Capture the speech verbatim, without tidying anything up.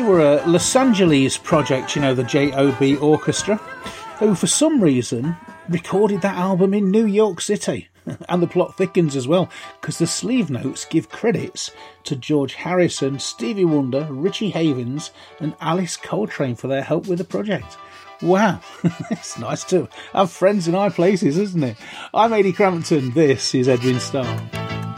were a Los Angeles project, you know, the J O B Orchestra, who for some reason recorded that album in New York City. And the plot thickens as well, because the sleeve notes give credits to George Harrison, Stevie Wonder, Richie Havens and Alice Coltrane for their help with the project. Wow, it's nice to have friends in high places, isn't it? I'm Ady Crampton, this is Edwin Starr.